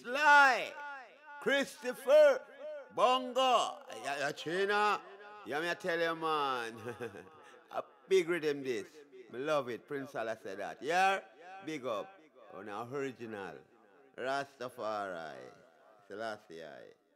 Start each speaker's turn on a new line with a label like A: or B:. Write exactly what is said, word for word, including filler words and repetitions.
A: Sly, Christopher, Bongo, yeah, yeah, China. Yeah, me I tell you, man. A big rhythm this. Me love it. Prince Allah said that. Yeah, big up. On our original. Rastafari. Selassie.